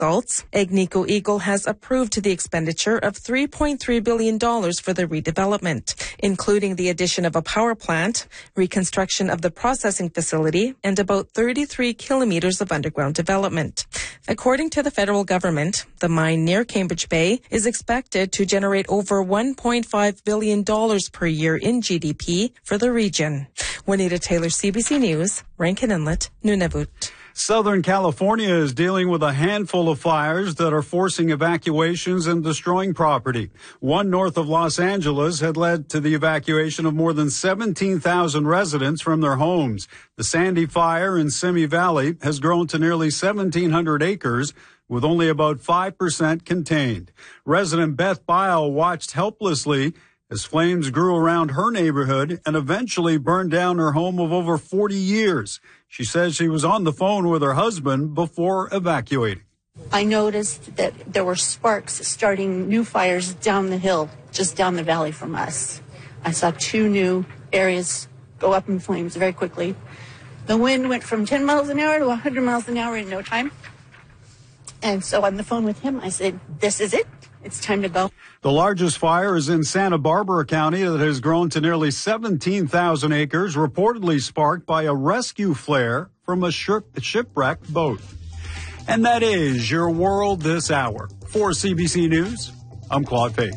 Galtz, Agnico Eagle has approved the expenditure of $3.3 billion for the redevelopment, including the addition of a power plant, reconstruction of the processing facility, and about 33 kilometers of underground development. According to the federal government, the mine near Cambridge Bay is expected to generate over $1.5 billion per year in GDP for the region. Juanita Taylor, CBC News, Rankin Inlet, Nunavut. Southern California is dealing with a handful of fires that are forcing evacuations and destroying property. One north of Los Angeles had led to the evacuation of more than 17,000 residents from their homes. The Sandy Fire in Simi Valley has grown to nearly 1,700 acres, with only about 5% contained. Resident Beth Bile watched helplessly as flames grew around her neighborhood and eventually burned down her home of over 40 years. She says she was on the phone with her husband before evacuating. I noticed that there were sparks starting new fires down the hill, just down the valley from us. I saw 2 new areas go up in flames very quickly. The wind went from 10 miles an hour to 100 miles an hour in no time. And so on the phone with him, I said, this is it. It's time to go. The largest fire is in Santa Barbara County that has grown to nearly 17,000 acres, reportedly sparked by a rescue flare from a shipwrecked boat. And that is your world this hour. For CBC News, I'm Claude Pate.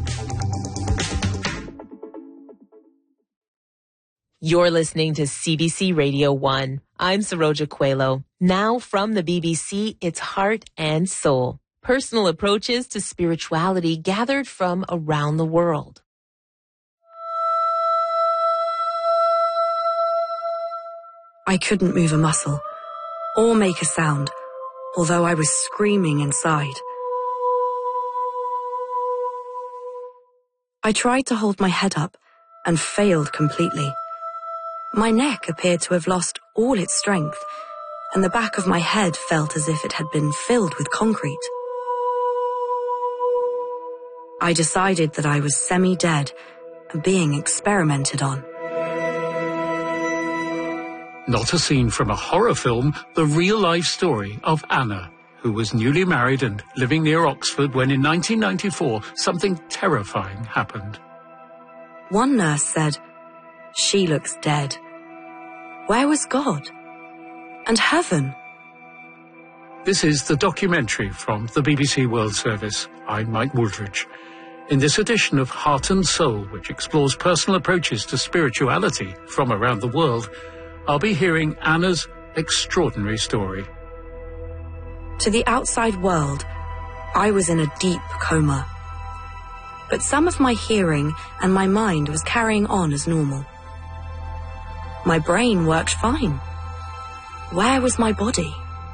You're listening to CBC Radio 1. I'm Saroja Coelho. Now from the BBC, it's Heart and Soul. Personal approaches to spirituality gathered from around the world. I couldn't move a muscle or make a sound, although I was screaming inside. I tried to hold my head up and failed completely. My neck appeared to have lost all its strength, and the back of my head felt as if it had been filled with concrete. I decided that I was semi-dead and being experimented on. Not a scene from a horror film, the real-life story of Anna, who was newly married and living near Oxford when in 1994 something terrifying happened. One nurse said, "She looks dead." Where was God? And heaven? This is the documentary from the BBC World Service. I'm Mike Wooldridge. In this edition of Heart and Soul, which explores personal approaches to spirituality from around the world, I'll be hearing Anna's extraordinary story. To the outside world, I was in a deep coma. But some of my hearing and my mind was carrying on as normal. My brain worked fine. Where was my body?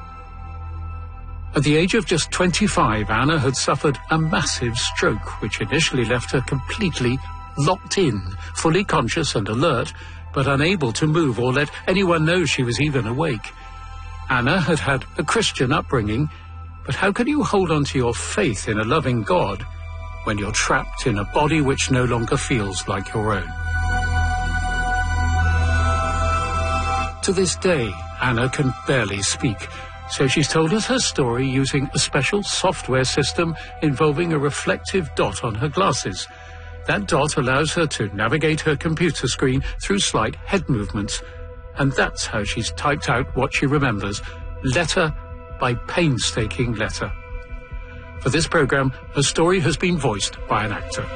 At the age of just 25, Anna had suffered a massive stroke, which initially left her completely locked in, fully conscious and alert, but unable to move or let anyone know she was even awake. Anna had had a Christian upbringing, but how can you hold on to your faith in a loving God when you're trapped in a body which no longer feels like your own? To this day, Anna can barely speak, so she's told us her story using a special software system involving a reflective dot on her glasses. That dot allows her to navigate her computer screen through slight head movements, and that's how she's typed out what she remembers, letter by painstaking letter. For this programme, her story has been voiced by an actor.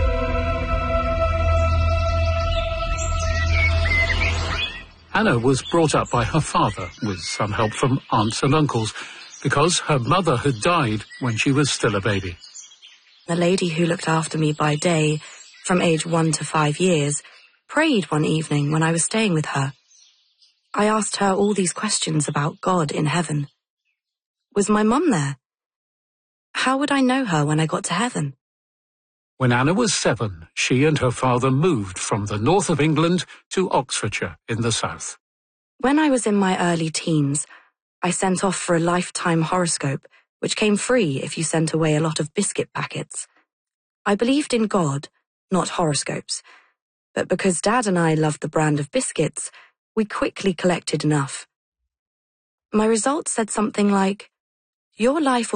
Anna was brought up by her father, with some help from aunts and uncles, because her mother had died when she was still a baby. The lady who looked after me by day, from age 1 to 5 years, prayed one evening when I was staying with her. I asked her all these questions about God in heaven. Was my mum there? How would I know her when I got to heaven? When Anna was 7, she and her father moved from the north of England to Oxfordshire in the south. When I was in my early teens, I sent off for a lifetime horoscope, which came free if you sent away a lot of biscuit packets. I believed in God, not horoscopes, but because Dad and I loved the brand of biscuits, we quickly collected enough. My results said something like, Your life